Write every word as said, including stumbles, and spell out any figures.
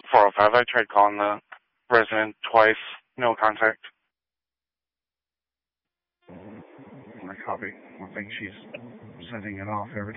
four oh five. I tried calling the resident twice. No contact. I copy. I think she's sending it off every